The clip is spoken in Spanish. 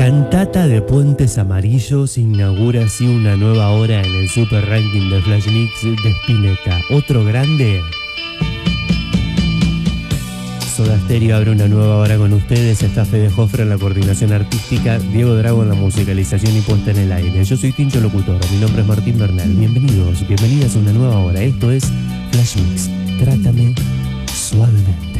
Cantata de Puentes Amarillos inaugura así una nueva hora en el super ranking de Flash Mix de Spinetta. Otro grande. Soda Stereo abre una nueva hora con ustedes. Está Fede Jofre en la coordinación artística, Diego Drago en la musicalización y puesta en el aire. Yo soy Tincho Locutor, mi nombre es Martín Bernal. Bienvenidos, bienvenidas a una nueva hora. Esto es Flash Mix. Trátame suavemente.